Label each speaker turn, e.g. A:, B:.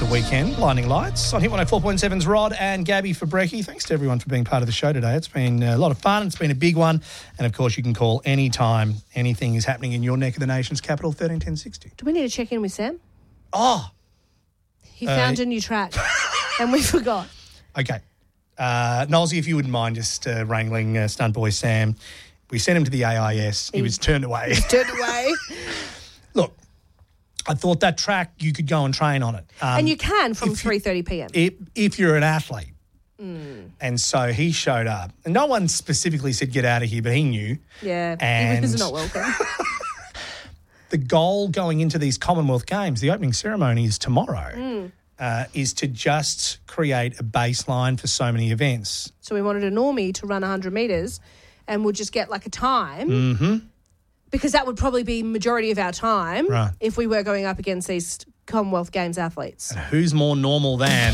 A: the weekend. Blinding Lights on Hit 104.7's Rod and Gabby for Brekkie. Thanks to everyone for being part of the show today. It's been a lot of fun. It's been a big one. And, of course, you can call any time anything is happening in your neck of the nation's capital, 131060.
B: Do we need to check in with Sam?
A: Oh.
B: He found a new track and we forgot.
A: Okay. Nolsey, if you wouldn't mind just wrangling stunt boy Sam. We sent him to the AIS. He was turned away. Look, I thought that track, you could go and train on it.
B: And you can from 3:30 p.m.
A: If you're an athlete. And so he showed up. And no one specifically said, get out of here, but he knew.
B: Yeah,
A: and
B: he was not welcome.
A: The goal going into these Commonwealth Games, the opening ceremony is tomorrow, is to just create a baseline for so many events.
B: So we wanted a normie to run 100 metres and we'll just get like a time because that would probably be majority of our time if we were going up against these Commonwealth Games athletes.
A: And who's more normal than...